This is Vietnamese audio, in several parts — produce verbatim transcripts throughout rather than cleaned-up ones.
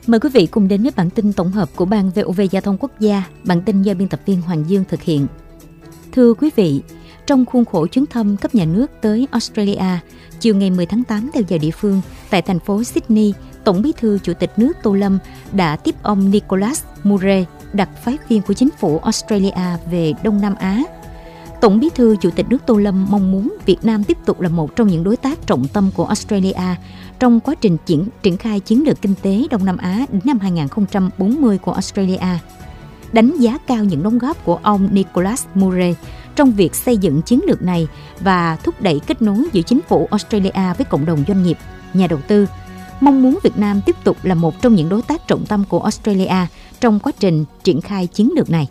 Mời quý vị cùng đến với bản tin tổng hợp của Ban vê o vê Giao thông Quốc gia. Bản tin do biên tập viên Hoàng Dương thực hiện. Thưa quý vị, trong khuôn khổ chuyến thăm cấp nhà nước tới Australia, chiều ngày mười tháng tám theo giờ địa phương, tại thành phố Sydney, Tổng Bí thư Chủ tịch nước Tô Lâm đã tiếp ông Nicholas Murray, đặc phái viên của chính phủ Australia về Đông Nam Á. Tổng Bí thư Chủ tịch nước Tô Lâm mong muốn Việt Nam tiếp tục là một trong những đối tác trọng tâm của Australia trong quá trình triển, triển khai chiến lược kinh tế Đông Nam Á đến năm hai không bốn mươi của Australia. Đánh giá cao những đóng góp của ông Nicholas Murray trong việc xây dựng chiến lược này và thúc đẩy kết nối giữa chính phủ Australia với cộng đồng doanh nghiệp, nhà đầu tư, mong muốn Việt Nam tiếp tục là một trong những đối tác trọng tâm của Australia trong quá trình triển khai chiến lược này.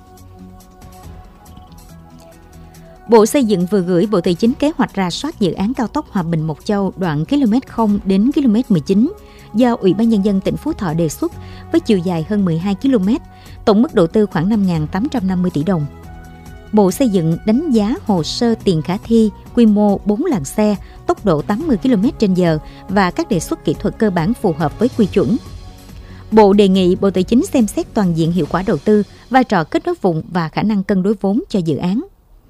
Bộ Xây dựng vừa gửi Bộ Tài chính kế hoạch rà soát dự án cao tốc Hòa Bình - Mộc Châu đoạn km không đến km mười chín do Ủy ban Nhân dân tỉnh Phú Thọ đề xuất với chiều dài hơn mười hai ki lô mét, tổng mức đầu tư khoảng năm nghìn tám trăm năm mươi tỷ đồng. Bộ Xây dựng đánh giá hồ sơ tiền khả thi, quy mô bốn làn xe, tốc độ tám mươi ki lô mét trên giờ và các đề xuất kỹ thuật cơ bản phù hợp với quy chuẩn. Bộ đề nghị Bộ Tài chính xem xét toàn diện hiệu quả đầu tư, vai trò kết nối vùng và khả năng cân đối vốn cho dự án.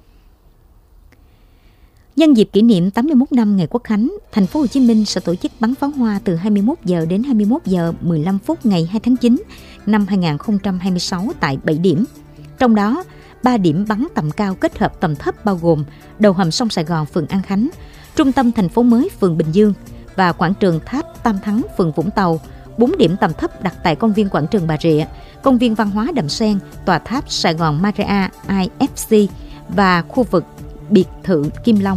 Nhân dịp kỷ niệm tám mươi mốt năm ngày Quốc khánh, thành phố Hồ Chí Minh sẽ tổ chức bắn pháo hoa từ hai mươi mốt giờ đến hai mươi mốt giờ mười lăm phút ngày hai tháng chín năm hai không hai sáu tại bảy điểm. Trong đó, ba điểm bắn tầm cao kết hợp tầm thấp bao gồm đầu hầm sông Sài Gòn phường An Khánh, trung tâm thành phố mới phường Bình Dương và quảng trường Tháp Tam Thắng phường Vũng Tàu. Bốn điểm tầm thấp đặt tại công viên quảng trường Bà Rịa, công viên văn hóa Đầm Sen, tòa tháp Sài Gòn Marriott i ép xê và khu vực biệt thự Kim Long.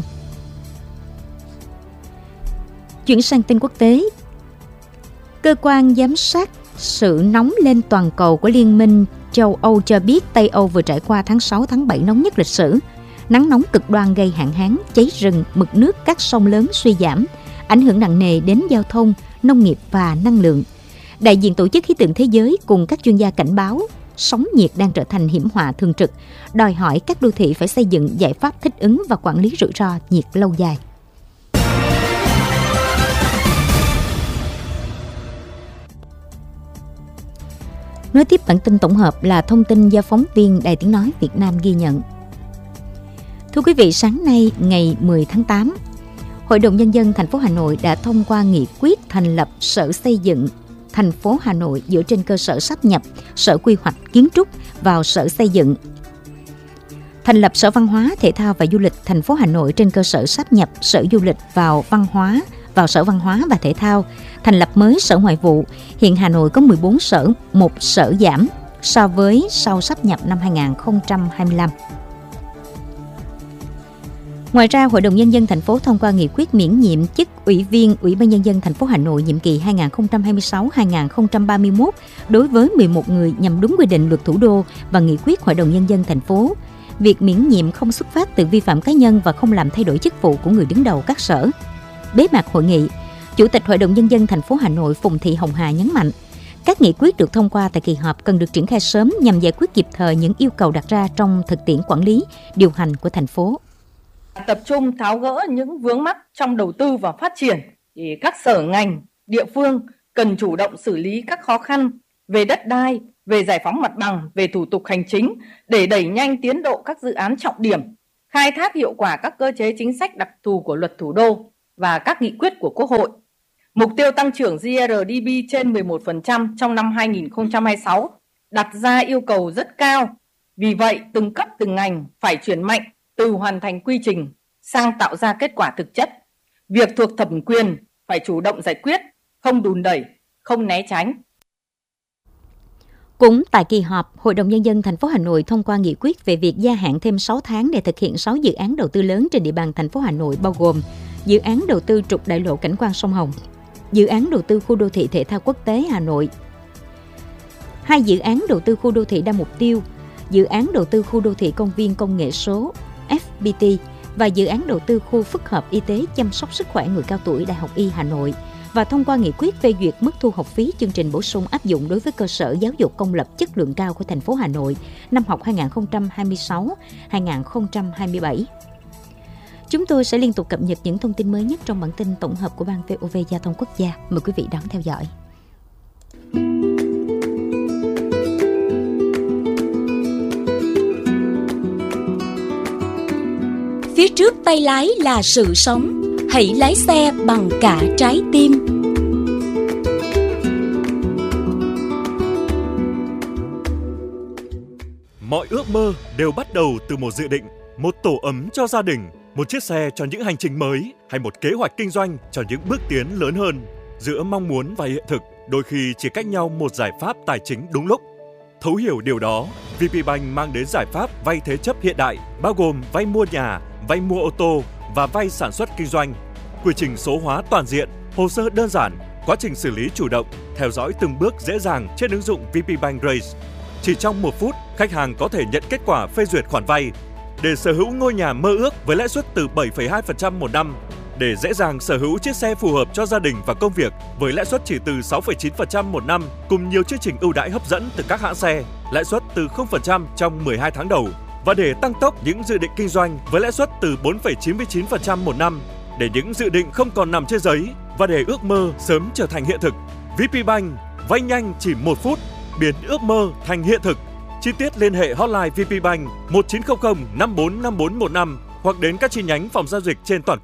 Chuyển sang tin quốc tế. Cơ quan giám sát sự nóng lên toàn cầu của Liên minh châu Âu cho biết Tây Âu vừa trải qua tháng sáu tháng bảy nóng nhất lịch sử. Nắng nóng cực đoan gây hạn hán, cháy rừng, mực nước các sông lớn suy giảm, ảnh hưởng nặng nề đến giao thông, nông nghiệp và năng lượng. Đại diện Tổ chức Khí tượng Thế giới cùng các chuyên gia cảnh báo sóng nhiệt đang trở thành hiểm họa thường trực, đòi hỏi các đô thị phải xây dựng giải pháp thích ứng và quản lý rủi ro nhiệt lâu dài. Nói tiếp bản tin tổng hợp là thông tin do phóng viên Đài Tiếng Nói Việt Nam ghi nhận. Thưa quý vị, sáng nay ngày mười tháng tám, Hội đồng Nhân dân thành phố Hà Nội đã thông qua nghị quyết thành lập Sở Xây dựng thành phố Hà Nội dựa trên cơ sở sáp nhập Sở Quy hoạch Kiến trúc vào Sở Xây dựng. Thành lập Sở Văn hóa, Thể thao và Du lịch thành phố Hà Nội trên cơ sở sáp nhập Sở Du lịch vào Văn hóa vào Sở Văn hóa và Thể thao, thành lập mới Sở Ngoại vụ. Hiện Hà Nội có mười bốn sở, một sở giảm so với sau sáp nhập năm hai không hai lăm. Ngoài ra, Hội đồng Nhân dân thành phố thông qua nghị quyết miễn nhiệm chức Ủy viên Ủy ban Nhân dân thành phố Hà Nội nhiệm kỳ hai nghìn không trăm hai mươi sáu đến hai nghìn không trăm ba mươi mốt đối với mười một người nhằm đúng quy định Luật Thủ đô và nghị quyết Hội đồng Nhân dân thành phố. Việc miễn nhiệm không xuất phát từ vi phạm cá nhân và không làm thay đổi chức vụ của người đứng đầu các sở. Bế mạc hội nghị, Chủ tịch Hội đồng Nhân dân thành phố Hà Nội Phùng Thị Hồng Hà nhấn mạnh, các nghị quyết được thông qua tại kỳ họp cần được triển khai sớm nhằm giải quyết kịp thời những yêu cầu đặt ra trong thực tiễn quản lý, điều hành của thành phố. Tập trung tháo gỡ những vướng mắc trong đầu tư và phát triển, thì các sở ngành, địa phương cần chủ động xử lý các khó khăn về đất đai, về giải phóng mặt bằng, về thủ tục hành chính để đẩy nhanh tiến độ các dự án trọng điểm, khai thác hiệu quả các cơ chế chính sách đặc thù của Luật Thủ đô và các nghị quyết của Quốc hội. Mục tiêu tăng trưởng giê rờ đê pê trên mười một phần trăm trong năm hai nghìn không trăm hai mươi sáu đặt ra yêu cầu rất cao. Vì vậy, từng cấp từng ngành phải chuyển mạnh từ hoàn thành quy trình sang tạo ra kết quả thực chất. Việc thuộc thẩm quyền phải chủ động giải quyết, không đùn đẩy, không né tránh. Cũng tại kỳ họp, Hội đồng Nhân dân thành phố Hà Nội thông qua nghị quyết về việc gia hạn thêm sáu tháng để thực hiện sáu dự án đầu tư lớn trên địa bàn thành phố Hà Nội, bao gồm dự án đầu tư trục đại lộ cảnh quan sông Hồng, dự án đầu tư khu đô thị thể thao quốc tế Hà Nội, hai dự án đầu tư khu đô thị đa mục tiêu, dự án đầu tư khu đô thị công viên công nghệ số ép pê tê và dự án đầu tư khu phức hợp y tế chăm sóc sức khỏe người cao tuổi Đại học Y Hà Nội, và thông qua nghị quyết phê duyệt mức thu học phí chương trình bổ sung áp dụng đối với cơ sở giáo dục công lập chất lượng cao của thành phố Hà Nội năm học hai nghìn không trăm hai mươi sáu đến hai nghìn không trăm hai mươi bảy. Chúng tôi sẽ liên tục cập nhật những thông tin mới nhất trong bản tin tổng hợp của Ban vê o vê Giao thông Quốc gia. Mời quý vị đón theo dõi. phía trước tay lái là sự sống. Hãy lái xe bằng cả trái tim. Mọi ước mơ đều bắt đầu từ một dự định, một tổ ấm cho gia đình, một chiếc xe cho những hành trình mới, hay một kế hoạch kinh doanh cho những bước tiến lớn hơn. Giữa mong muốn và hiện thực, đôi khi chỉ cách nhau một giải pháp tài chính đúng lúc. Thấu hiểu điều đó, vê pê Bank mang đến giải pháp vay thế chấp hiện đại, bao gồm vay mua nhà, vay mua ô tô và vay sản xuất kinh doanh. Quy trình số hóa toàn diện, hồ sơ đơn giản, quá trình xử lý chủ động, theo dõi từng bước dễ dàng trên ứng dụng vê pê Bank Raise. Chỉ trong một phút, khách hàng có thể nhận kết quả phê duyệt khoản vay để sở hữu ngôi nhà mơ ước với lãi suất từ bảy phẩy hai phần trăm một năm, để dễ dàng sở hữu chiếc xe phù hợp cho gia đình và công việc với lãi suất chỉ từ sáu phẩy chín phần trăm một năm, cùng nhiều chương trình ưu đãi hấp dẫn từ các hãng xe, lãi suất từ không phần trăm trong mười hai tháng đầu, và để tăng tốc những dự định kinh doanh với lãi suất từ bốn phẩy chín mươi chín phần trăm một năm, để những dự định không còn nằm trên giấy và để ước mơ sớm trở thành hiện thực. vê pê Bank vay nhanh chỉ một phút, biến ước mơ thành hiện thực. Chi tiết liên hệ hotline vê pê Bank một chín không không năm bốn năm bốn một năm hoặc đến các chi nhánh phòng giao dịch trên toàn quốc.